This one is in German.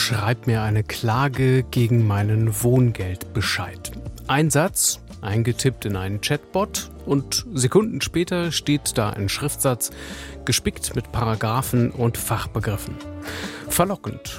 schreib mir eine Klage gegen meinen Wohngeldbescheid. Ein Satz, eingetippt in einen Chatbot, und Sekunden später steht da ein Schriftsatz, gespickt mit Paragraphen und Fachbegriffen. Verlockend